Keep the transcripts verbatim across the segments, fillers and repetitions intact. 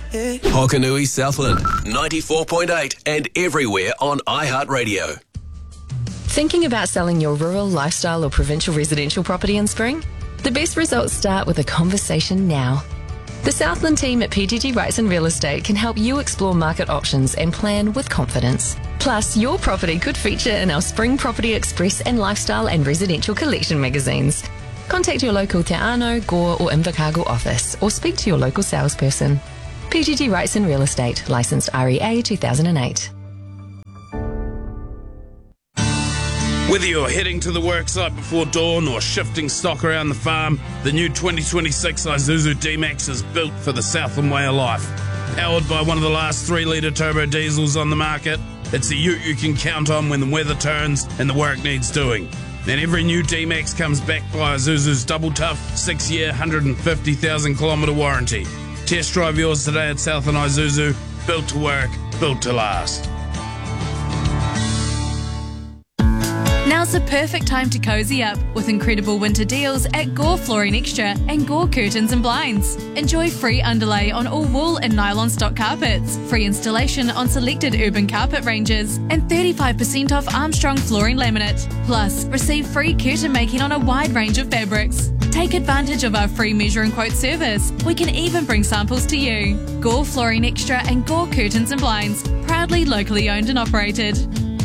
Hokanui Southland, ninety-four point eight and everywhere on iHeartRadio. Thinking about selling your rural, lifestyle or provincial residential property in spring? The best results start with a conversation now. The Southland team at P G G Wrightson Real Estate can help you explore market options and plan with confidence. Plus, your property could feature in our Spring Property Express and Lifestyle and Residential Collection magazines. Contact your local Te Ano, Gore or Invercargill office or speak to your local salesperson. P G G Wrightson Real Estate, licensed R E A two thousand eight. Whether you're heading to the worksite before dawn or shifting stock around the farm, the new twenty twenty-six Isuzu D-Max is built for the Southland way of life. Powered by one of the last three litre turbo diesels on the market, it's a ute you can count on when the weather turns and the work needs doing. And every new D-Max comes backed by Isuzu's double tough six-year, one hundred fifty thousand kilometre warranty. Test drive yours today at Southland Isuzu. Built to work, built to last. Now's the perfect time to cozy up with incredible winter deals at Gore Flooring Extra and Gore Curtains and Blinds. Enjoy free underlay on all wool and nylon stock carpets, free installation on selected urban carpet ranges, and thirty-five percent off Armstrong flooring laminate. Plus, receive free curtain making on a wide range of fabrics. Take advantage of our free measure and quote service. We can even bring samples to you. Gore Flooring Extra and Gore Curtains and Blinds, proudly locally owned and operated.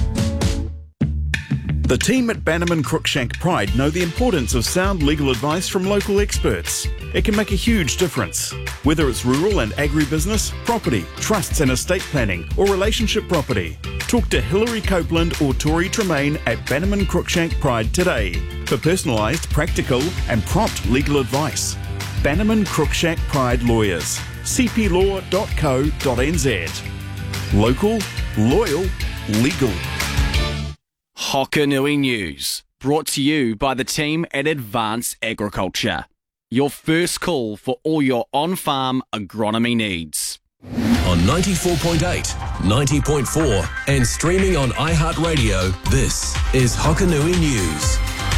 The team at Bannerman Cruikshank Pride know the importance of sound legal advice from local experts. It can make a huge difference. Whether it's rural and agribusiness, property, trusts and estate planning, or relationship property. Talk to Hilary Copeland or Tori Tremaine at Bannerman Cruikshank Pride today for personalised, practical and prompt legal advice. Bannerman Cruikshank Pride Lawyers. c p law dot co dot n z. Local, loyal, legal. Hokanui News, brought to you by the team at Advance Agriculture. Your first call for all your on-farm agronomy needs. On ninety-four point eight, ninety point four and streaming on iHeartRadio, this is Hokanui News.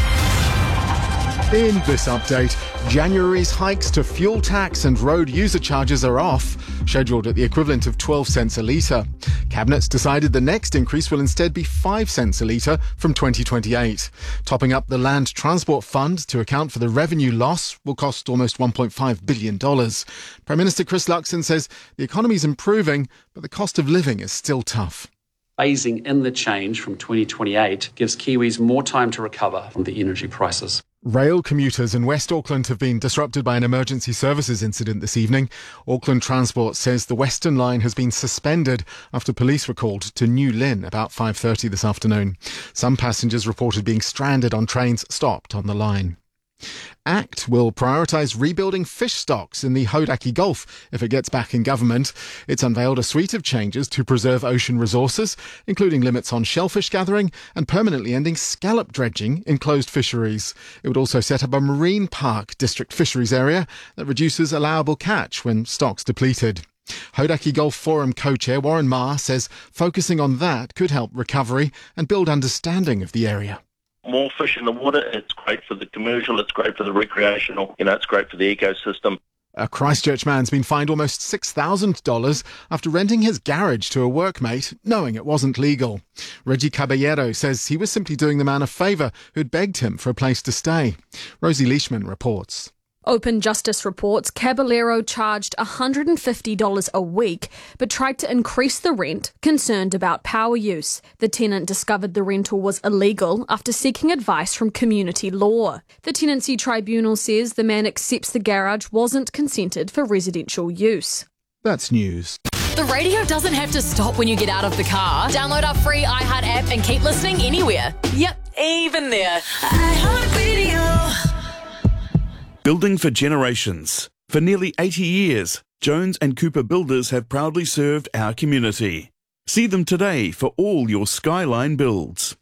In this update, January's hikes to fuel tax and road user charges are off, scheduled at the equivalent of twelve cents a litre. Cabinet's decided the next increase will instead be five cents a litre from twenty twenty-eight. Topping up the Land Transport Fund to account for the revenue loss will cost almost one point five billion dollars. Prime Minister Chris Luxon says the economy's improving, but the cost of living is still tough. Phasing in the change from twenty twenty-eight gives Kiwis more time to recover from the energy prices. Rail commuters in West Auckland have been disrupted by an emergency services incident this evening. Auckland Transport says the Western Line has been suspended after police were called to New Lynn about five thirty this afternoon. Some passengers reported being stranded on trains stopped on the line. ACT will prioritise rebuilding fish stocks in the Hauraki Gulf if it gets back in government. It's unveiled a suite of changes to preserve ocean resources, including limits on shellfish gathering and permanently ending scallop dredging in closed fisheries. It would also set up a marine park district fisheries area that reduces allowable catch when stocks depleted. Hauraki Gulf Forum co-chair Warren Maher says focusing on that could help recovery and build understanding of the area. More fish in the water, it's great for the commercial, it's great for the recreational, you know, it's great for the ecosystem. A Christchurch man's been fined almost six thousand dollars after renting his garage to a workmate, knowing it wasn't legal. Reggie Caballero says he was simply doing the man a favour who'd begged him for a place to stay. Rosie Leishman reports. Open Justice reports Caballero charged one hundred fifty dollars a week but tried to increase the rent, concerned about power use. The tenant discovered the rental was illegal after seeking advice from community law. The Tenancy Tribunal says the man accepts the garage wasn't consented for residential use. That's news. The radio doesn't have to stop when you get out of the car. Download our free iHeart app and keep listening anywhere. Yep, even there. iHeartRadio. Building for generations. For nearly eighty years, Jones and Cooper Builders have proudly served our community. See them today for all your Skyline builds.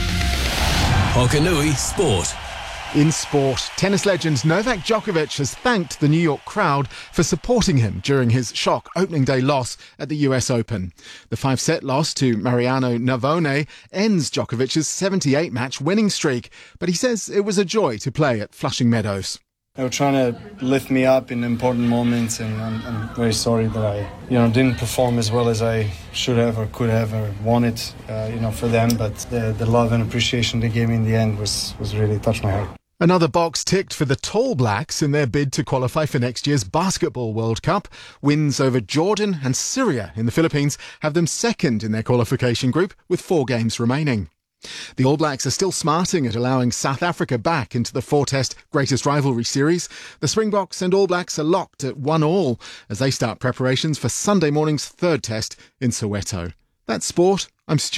Hokanui Sport. In sport, tennis legend Novak Djokovic has thanked the New York crowd for supporting him during his shock opening day loss at the U S Open. The five-set loss to Mariano Navone ends Djokovic's seventy-eight match winning streak, but he says it was a joy to play at Flushing Meadows. They were trying to lift me up in important moments, and I'm, I'm very sorry that I, you know, didn't perform as well as I should have or could have or wanted, uh, you know, for them. But the, the love and appreciation they gave me in the end was, was really touched my heart. Another box ticked for the Tall Blacks in their bid to qualify for next year's Basketball World Cup. Wins over Jordan and Syria in the Philippines have them second in their qualification group with four games remaining. The All Blacks are still smarting at allowing South Africa back into the four-test Greatest Rivalry Series. The Springboks and All Blacks are locked at one all as they start preparations for Sunday morning's third test in Soweto. That's sport. I'm Stuart.